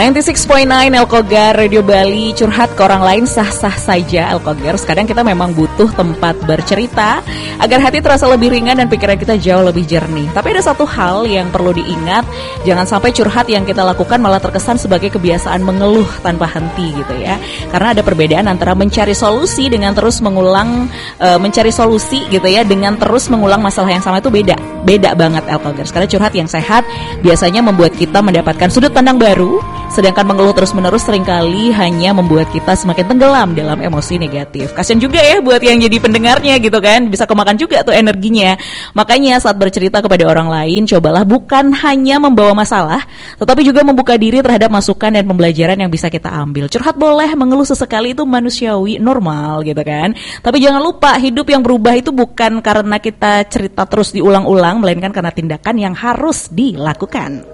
96.9 Elkogar Radio Bali, curhat ke orang lain sah-sah saja Elkogar. Kadang kita memang butuh tempat bercerita agar hati terasa lebih ringan dan pikiran kita jauh lebih jernih. Tapi ada satu hal yang perlu diingat, jangan sampai curhat yang kita lakukan malah terkesan sebagai kebiasaan mengeluh tanpa henti gitu ya. Karena ada perbedaan antara mencari solusi dengan terus mengulang mencari solusi gitu ya, dengan terus mengulang masalah yang sama itu beda banget Elkogar. Karena curhat yang sehat biasanya membuat kita mendapatkan sudut pandang baru. Sedangkan mengeluh terus-menerus seringkali hanya membuat kita semakin tenggelam dalam emosi negatif. Kasian juga ya buat yang jadi pendengarnya gitu kan, bisa kemakan juga tuh energinya. Makanya saat bercerita kepada orang lain, cobalah bukan hanya membawa masalah, tetapi juga membuka diri terhadap masukan dan pembelajaran yang bisa kita ambil. Curhat boleh, mengeluh sesekali itu manusiawi, normal gitu kan. Tapi jangan lupa, hidup yang berubah itu bukan karena kita cerita terus diulang-ulang, melainkan karena tindakan yang harus dilakukan.